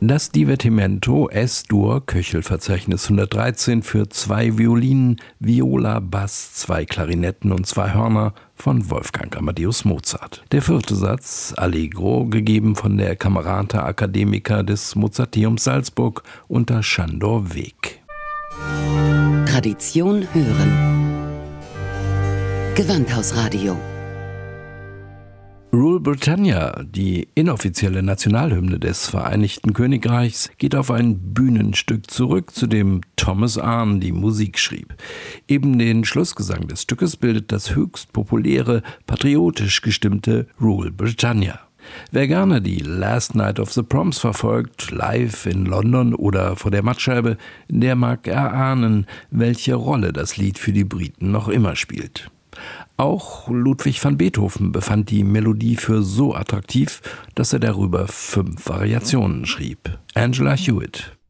Das Divertimento S-Dur Köchelverzeichnis 113 für 2 Violinen, Viola, Bass, 2 Klarinetten und 2 Hörner von Wolfgang Amadeus Mozart. Der 4. Satz, Allegro, gegeben von der Camerata Academica des Mozarteums Salzburg unter Sándor Wék. Tradition hören. Gewandhausradio. Rule Britannia, die inoffizielle Nationalhymne des Vereinigten Königreichs, geht auf ein Bühnenstück zurück, zu dem Thomas Arne die Musik schrieb. Eben den Schlussgesang des Stückes bildet das höchst populäre, patriotisch gestimmte Rule Britannia. Wer gerne die Last Night of the Proms verfolgt, live in London oder vor der Mattscheibe, der mag erahnen, welche Rolle das Lied für die Briten noch immer spielt. Auch Ludwig van Beethoven befand die Melodie für so attraktiv, dass er darüber 5 Variationen schrieb. Angela Hewitt.